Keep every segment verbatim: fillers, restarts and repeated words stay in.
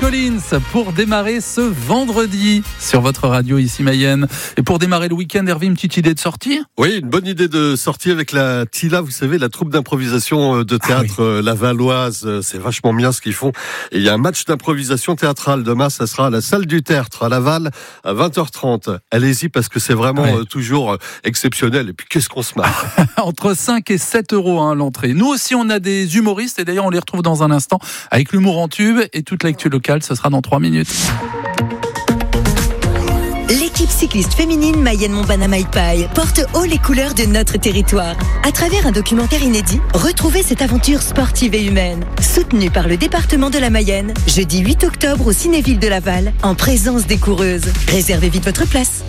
Collins pour démarrer ce vendredi sur votre radio ici Mayenne. Et pour démarrer le week-end, Hervé, une petite idée de sortie ? Oui, une bonne idée de sortie avec la Tila, vous savez, la troupe d'improvisation de théâtre ah oui. lavalloise. C'est vachement bien ce qu'ils font. Et il y a un match d'improvisation théâtrale demain, ça sera à la salle du Tertre à Laval à vingt heures trente. Allez-y parce que c'est vraiment ouais. toujours exceptionnel. Et puis qu'est-ce qu'on se marre. Entre cinq et sept euros hein, l'entrée. Nous aussi, on a des humoristes et d'ailleurs, on les retrouve dans un instant avec l'humour en tube et toute l'actu locale. Ce sera dans trois minutes. L'équipe cycliste féminine Mayenne-Montbana-Maïpaille porte haut les couleurs de notre territoire. À travers un documentaire inédit, retrouvez cette aventure sportive et humaine. Soutenue par le département de la Mayenne, jeudi huit octobre au Cinéville de Laval, en présence des coureuses. Réservez vite votre place.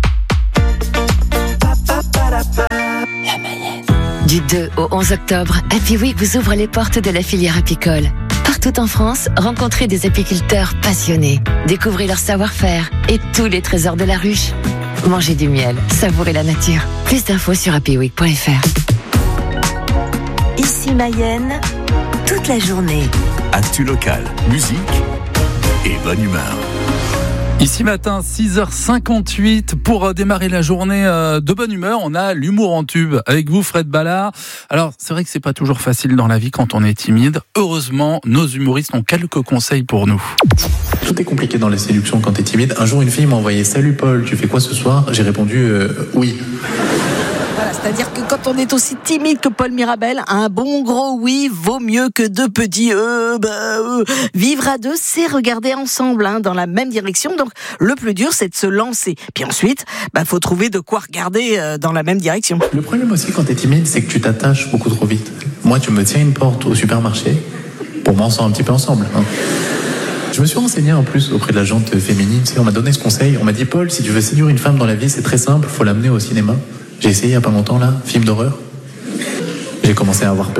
La Mayenne. Du deux au onze octobre, Happy Week vous ouvre les portes de la filière apicole. Partout en France, rencontrez des apiculteurs passionnés. Découvrez leur savoir-faire et tous les trésors de la ruche. Mangez du miel, savourez la nature. Plus d'infos sur happy week point f r. Ici Mayenne, toute la journée. Actu locale, musique et bonne humeur. Ici matin, six heures cinquante-huit, pour démarrer la journée de bonne humeur, on a l'humour en tube. Avec vous, Fred Ballard. Alors, c'est vrai que c'est pas toujours facile dans la vie quand on est timide. Heureusement, nos humoristes ont quelques conseils pour nous. Tout est compliqué dans les séductions quand t'es timide. Un jour, une fille m'a envoyé « Salut Paul, tu fais quoi ce soir ?» J'ai répondu euh, « Oui ». Voilà, c'est-à-dire que quand on est aussi timide que Paul Mirabel, un bon gros oui vaut mieux que deux petits euh, bah, euh. Vivre à deux, c'est regarder ensemble hein, dans la même direction. Donc le plus dur, c'est de se lancer. Puis ensuite, bah faut trouver de quoi regarder euh, dans la même direction. Le problème aussi quand t'es timide, c'est que tu t'attaches beaucoup trop vite. Moi, tu me tiens une porte au supermarché, pour moi on sort un petit peu ensemble. Hein. Je me suis renseigné en plus auprès de la jante féminine. Tu sais, on m'a donné ce conseil. On m'a dit Paul, si tu veux séduire une femme dans la vie, c'est très simple, faut l'amener au cinéma. J'ai essayé il n'y a pas longtemps là, film d'horreur. J'ai commencé à avoir peur.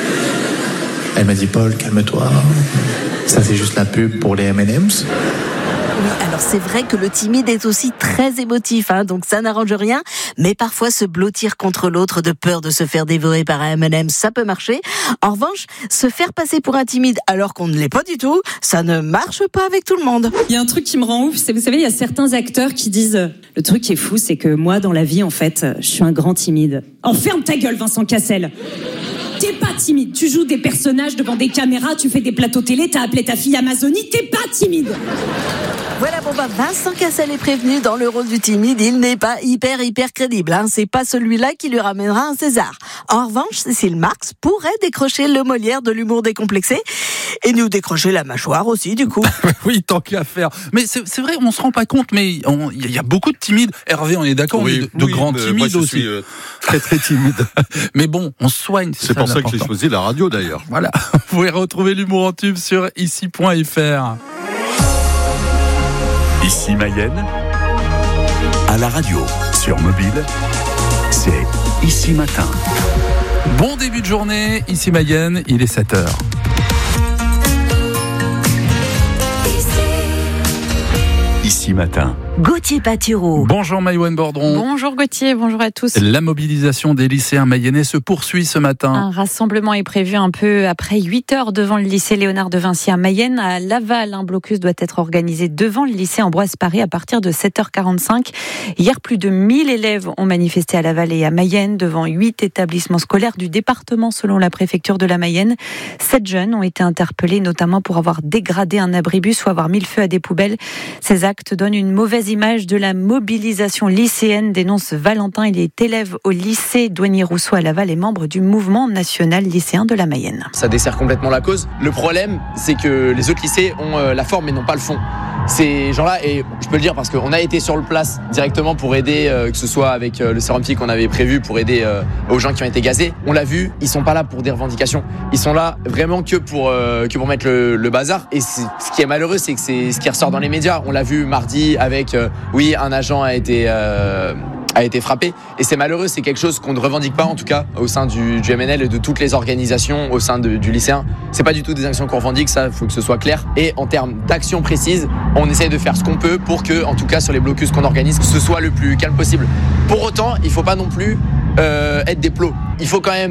Elle m'a dit Paul, calme-toi. Ça c'est juste la pub pour les M and M's. Oui, alors c'est vrai que le timide est aussi très émotif, hein, donc ça n'arrange rien. Mais parfois se blottir contre l'autre de peur de se faire dévorer par un M and M, ça peut marcher. En revanche, se faire passer pour un timide alors qu'on ne l'est pas du tout, ça ne marche pas avec tout le monde. Il y a un truc qui me rend ouf, c'est, vous savez, il y a certains acteurs qui disent le truc qui est fou, c'est que moi dans la vie en fait, je suis un grand timide. Oh, ferme ta gueule, Vincent Cassel. T'es pas timide, tu joues des personnages devant des caméras, tu fais des plateaux télé, t'as appelé ta fille Amazonie, t'es pas timide. Voilà, bon bah Vincent Cassel est prévenu, dans le rôle du timide, il n'est pas hyper hyper crédible, hein. C'est pas celui-là qui lui ramènera un César. En revanche, Cécile Marx pourrait décrocher le Molière de l'humour décomplexé et nous décrocher la mâchoire aussi du coup. Oui, tant qu'à faire. Mais c'est, c'est vrai, on se rend pas compte, mais il y a beaucoup de timides. Hervé, on est d'accord, oui, on est de, de oui, grands timides moi, je aussi. suis, euh, très très timide. Mais bon, on se soigne. C'est, c'est ça, pour ça l'important. que j'ai choisi la radio d'ailleurs. Voilà, vous pouvez retrouver l'humour en tube sur ici point f r. Ici Mayenne, à la radio, sur mobile, c'est Ici Matin. Bon début de journée, ici Mayenne, il est sept heures. Ici Matin. Gauthier Patureau. Bonjour Maïwenn Bordron. Bonjour Gauthier, bonjour à tous. La mobilisation des lycéens mayennais se poursuit ce matin. Un rassemblement est prévu un peu après huit heures devant le lycée Léonard de Vinci à Mayenne. À Laval, un blocus doit être organisé devant le lycée Ambroise Paré à partir de sept heures quarante-cinq. Hier, plus de mille élèves ont manifesté à Laval et à Mayenne devant huit établissements scolaires du département selon la préfecture de la Mayenne. Sept jeunes ont été interpellés notamment pour avoir dégradé un abribus ou avoir mis le feu à des poubelles. Ces actes donnent une mauvaise image de la mobilisation lycéenne, dénonce Valentin. Il est élève au lycée Douanier-Rousseau à Laval et membre du mouvement national lycéen de la Mayenne. Ça dessert complètement la cause. Le problème, c'est que les autres lycées ont la forme mais n'ont pas le fond. Ces gens-là, et je peux le dire parce qu'on a été sur le place directement pour aider, euh, que ce soit avec euh, le sérum psy qu'on avait prévu pour aider euh, aux gens qui ont été gazés. On l'a vu, ils sont pas là pour des revendications. Ils sont là vraiment que pour, euh, que pour mettre le, le bazar. Et ce qui est malheureux, c'est que c'est ce qui ressort dans les médias. On l'a vu mardi avec, euh, oui, un agent a été... Euh, a été frappé. Et c'est malheureux, c'est quelque chose qu'on ne revendique pas, en tout cas, au sein du, du M N L et de toutes les organisations au sein de, du lycéen. C'est pas du tout des actions qu'on revendique, ça, il faut que ce soit clair. Et en termes d'actions précises, on essaie de faire ce qu'on peut pour que, en tout cas, sur les blocus qu'on organise, ce soit le plus calme possible. Pour autant, il faut pas non plus euh, être des plots. Il faut quand même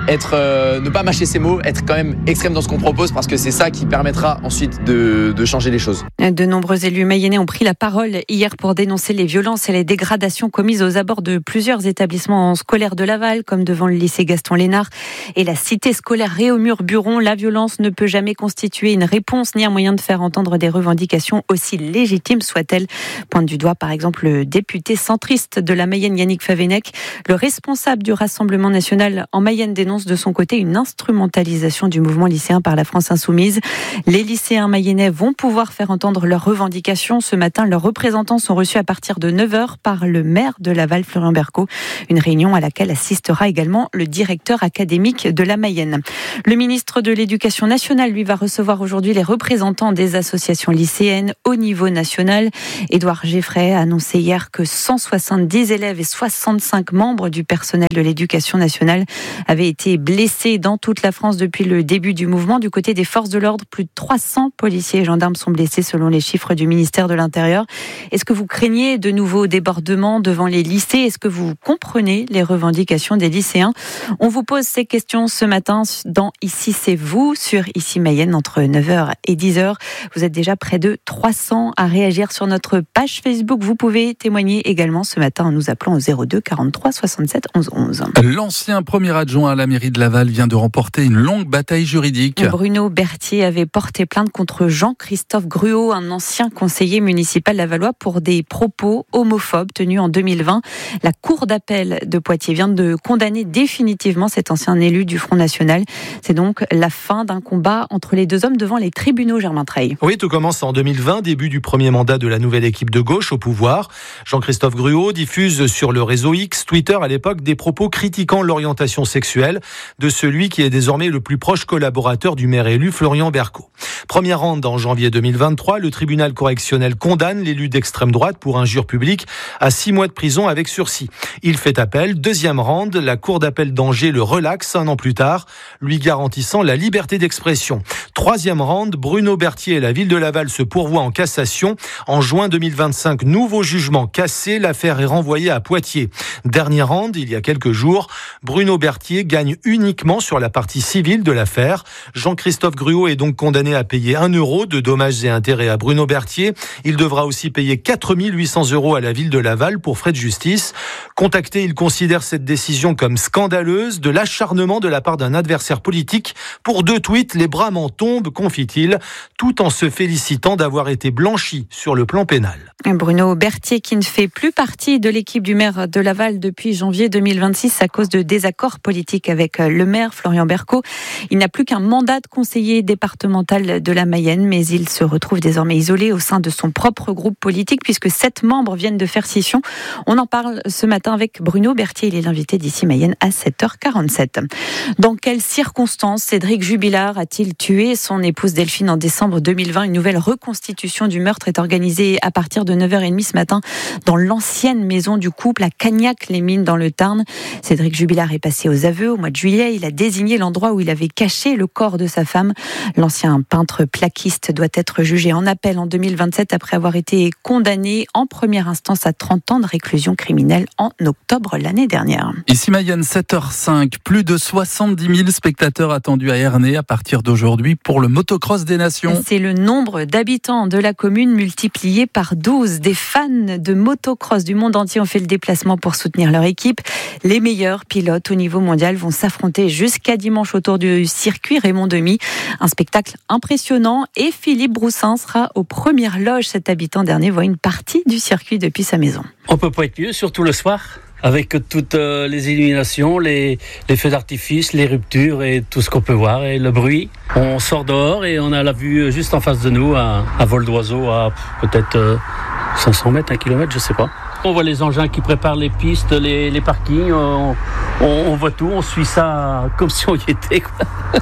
être, euh, ne pas mâcher ses mots, être quand même extrême dans ce qu'on propose, parce que c'est ça qui permettra ensuite de, de changer les choses. De nombreux élus mayennais ont pris la parole hier pour dénoncer les violences et les dégradations commises aux abords de plusieurs établissements scolaires de Laval, comme devant le lycée Gaston Lénard et la cité scolaire Réaumur-Buron. La violence ne peut jamais constituer une réponse ni un moyen de faire entendre des revendications aussi légitimes soient-elles. Pointe du doigt par exemple le député centriste de la Mayenne Yannick Favennec. Le responsable du Rassemblement national en Mayenne dénonce de son côté une instrumentalisation du mouvement lycéen par la France insoumise. Les lycéens mayennais vont pouvoir faire entendre leurs revendications. Ce matin, leurs représentants sont reçus à partir de neuf heures par le maire de Laval, Florian Berco. Une réunion à laquelle assistera également le directeur académique de la Mayenne. Le ministre de l'Éducation nationale, lui, va recevoir aujourd'hui les représentants des associations lycéennes au niveau national. Édouard Geffray a annoncé hier que cent soixante-dix élèves et soixante-cinq membres du personnel de l'Éducation nationale avaient été blessés dans toute la France depuis le début du mouvement. Du côté des forces de l'ordre, plus de trois cents policiers et gendarmes sont blessés selon les chiffres du ministère de l'Intérieur. Est-ce que vous craignez de nouveaux débordements devant les lycées ? Est-ce que vous comprenez les revendications des lycéens ? On vous pose ces questions ce matin dans Ici c'est vous, sur Ici Mayenne, entre neuf heures et dix heures. Vous êtes déjà près de trois cents à réagir sur notre page Facebook. Vous pouvez témoigner également ce matin en nous appelant au zéro deux quarante-trois soixante-sept onze onze. L'ancien premier adjoint à la mairie de Laval vient de remporter une longue bataille juridique. Bruno Berthier avait porté plainte contre Jean-Christophe Gruau, un ancien conseiller municipal lavallois, pour des propos homophobes tenus en deux mille vingt. La cour d'appel de Poitiers vient de condamner définitivement cet ancien élu du Front National. C'est donc la fin d'un combat entre les deux hommes devant les tribunaux, Germain Treille. Oui, tout commence en deux mille vingt, début du premier mandat de la nouvelle équipe de gauche au pouvoir. Jean-Christophe Gruau diffuse sur le réseau X, Twitter à l'époque, des propos critiquant l'orientation sexuelle de celui qui est désormais le plus proche collaborateur du maire élu, Florian Berco. Première ronde en janvier deux mille vingt-trois, le tribunal correctionnel condamne l'élu d'extrême droite pour injure publique à six mois de prison avec sursis. Il fait appel. Deuxième ronde, la cour d'appel d'Angers le relaxe un an plus tard, lui garantissant la liberté d'expression. Troisième ronde, Bruno Berthier et la ville de Laval se pourvoient en cassation. En juin deux mille vingt-cinq, nouveau jugement cassé, l'affaire est renvoyée à Poitiers. Dernière ronde, il y a quelques jours, Bruno Berthier gagne uniquement sur la partie civile de l'affaire. Jean-Christophe Gruau est donc condamné à payer un euro de dommages et intérêts à Bruno Berthier. Il devra aussi payer quatre mille huit cents euros à la ville de Laval pour frais de justice. Contacté, il considère cette décision comme scandaleuse, de l'acharnement de la part d'un adversaire politique. Pour deux tweets, les bras m'en tombent, confie-t-il, tout en se félicitant d'avoir été blanchi sur le plan pénal. Bruno Berthier, qui ne fait plus partie de l'équipe du maire de Laval depuis janvier deux mille vingt-six à cause de désaccords politiques avec le maire Florian Berco. Il n'a plus qu'un mandat de conseiller départemental de la Mayenne, mais il se retrouve désormais isolé au sein de son propre groupe politique puisque sept membres viennent de faire scission. On en parle ce matin avec Bruno Berthier. Il est l'invité d'Ici Mayenne à sept heures quarante-sept. Dans quelles circonstances Cédric Jubilard a-t-il tué son épouse Delphine en décembre deux mille vingt? Une nouvelle reconstitution du meurtre est organisée à partir de neuf heures trente ce matin dans l'ancienne maison du couple à Cagnac-les-Mines dans le Tarn. Cédric Jubilard est passé aux aveux au mois de juillet. Il a désigné l'endroit où il avait caché le corps de sa femme. L'ancien peintre plaquiste doit être jugé en appel en deux mille vingt-sept après avoir été condamné en première instance à trente ans de réclusion criminelle en octobre l'année dernière. Ici Mayenne, sept heures cinq, plus de soixante-dix mille spectateurs attendus à Ernée à partir d'aujourd'hui pour le motocross des nations. C'est le nombre d'habitants de la commune multiplié par douze. Des fans de motocross du monde entier ont fait le déplacement pour soutenir leur équipe. Les meilleurs pilotes au niveau mondial vont s'affronter jusqu'à dimanche autour du circuit Raymond Demy. Un spectacle impressionnant et Philippe Broussin sera aux premières loges. Cet habitant d'Ernée voit une partie du circuit depuis sa maison. On peut pas être mieux, surtout le soir, avec toutes euh, les illuminations, les, les feux d'artifice, les ruptures et tout ce qu'on peut voir et le bruit. On sort dehors et on a la vue juste en face de nous, à, à vol d'oiseau, à peut-être euh, cinq cents mètres, un kilomètre, je sais pas. On voit les engins qui préparent les pistes, les, les parkings, on, on, on voit tout, on suit ça comme si on y était, quoi.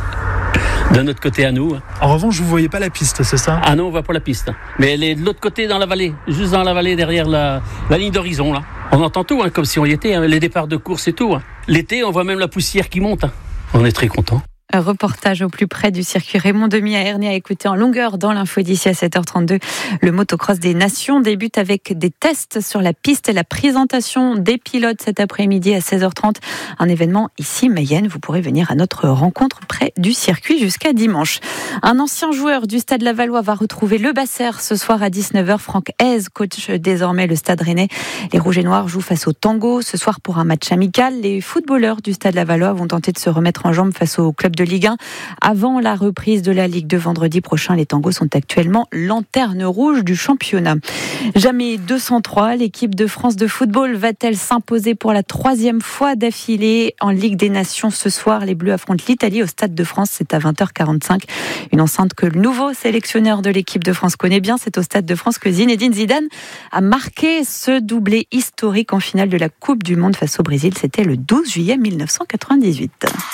De notre côté à nous. En revanche, vous ne voyez pas la piste, c'est ça ? Ah non, on ne voit pas la piste. Mais elle est de l'autre côté dans la vallée, juste dans la vallée derrière la, la ligne d'horizon, là. On entend tout, hein, comme si on y était, hein, les départs de course et tout. Hein. L'été, on voit même la poussière qui monte. Hein. On est très contents. Reportage au plus près du circuit Raymond Demy à Herny à écouter en longueur dans l'info d'ici à sept heures trente-deux. Le motocross des nations débute avec des tests sur la piste et la présentation des pilotes cet après-midi à seize heures trente. Un événement ici, Mayenne. Vous pourrez venir à notre rencontre près du circuit jusqu'à dimanche. Un ancien joueur du Stade Lavallois va retrouver le Basser ce soir à dix-neuf heures. Franck Hez coach désormais le Stade Rennais. Les Rouges et Noirs jouent face au Tango ce soir pour un match amical. Les footballeurs du Stade Lavallois vont tenter de se remettre en jambe face au club de Ligue un. Avant la reprise de la Ligue deux vendredi prochain, les Tangos sont actuellement lanterne rouge du championnat. Jamais deux cent trois, l'équipe de France de football va-t-elle s'imposer pour la troisième fois d'affilée en Ligue des Nations ce soir? Les Bleus affrontent l'Italie au Stade de France, c'est à vingt heures quarante-cinq. Une enceinte que le nouveau sélectionneur de l'équipe de France connaît bien, c'est au Stade de France que Zinedine Zidane a marqué ce doublé historique en finale de la Coupe du Monde face au Brésil. C'était le douze juillet mille neuf cent quatre-vingt-dix-huit.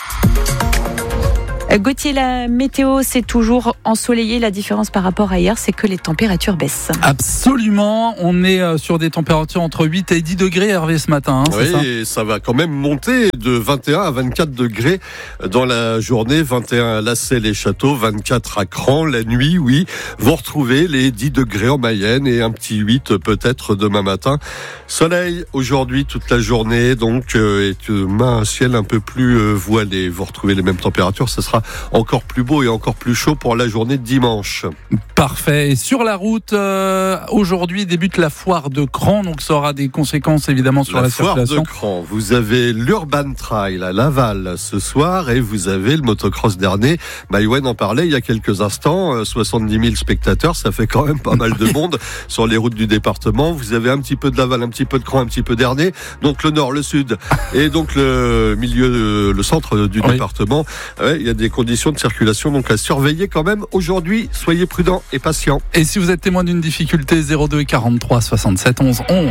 Gauthier, la météo, c'est toujours ensoleillé. La différence par rapport à hier, c'est que les températures baissent. Absolument. On est sur des températures entre huit et dix degrés, Hervé, ce matin. Hein, oui, c'est ça et ça va quand même monter de vingt et un à vingt-quatre degrés dans la journée. vingt et un à Lassay-les-Châteaux, vingt-quatre à Cran. La nuit, oui, vous retrouvez les dix degrés en Mayenne et un petit huit peut-être demain matin. Soleil aujourd'hui toute la journée, donc, euh, et demain un ciel un peu plus euh, voilé. Vous retrouvez les mêmes températures, ça sera encore plus beau et encore plus chaud pour la journée de dimanche. Parfait. Et sur la route, euh, aujourd'hui débute la foire de Cran, donc ça aura des conséquences évidemment sur la, la circulation. La foire de Cran, vous avez l'Urban Trail à Laval ce soir et vous avez le motocross d'Ernée. Maïwen en parlait il y a quelques instants, soixante-dix mille spectateurs, ça fait quand même pas mal de monde sur les routes du département. Vous avez un petit peu de Laval, un petit peu de Cran, un petit peu d'Ernée, donc le nord, le sud et donc le milieu, le centre du oui. département. Ouais, il y a des conditions de circulation donc à surveiller quand même aujourd'hui. Soyez prudents et patients. Et si vous êtes témoin d'une difficulté, zéro deux quarante-trois soixante-sept onze onze.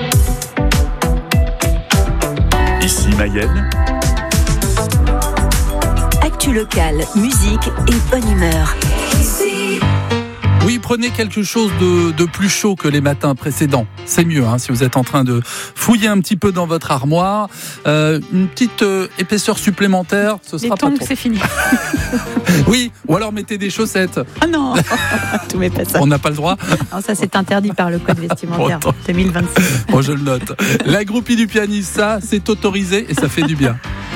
Ici Mayenne. Actu locale, musique et bonne humeur. Oui, prenez quelque chose de, de plus chaud que les matins précédents. C'est mieux, hein, si vous êtes en train de fouiller un petit peu dans votre armoire. Euh, une petite euh, épaisseur supplémentaire, ce sera les pas tongs, trop. C'est fini. Oui, ou alors mettez des chaussettes. Ah non, tout met pas ça. On n'a pas le droit. Non, ça c'est interdit par le code vestimentaire deux mille vingt-six. Bon, je le note. La groupie du pianiste, ça, c'est autorisé et ça fait du bien.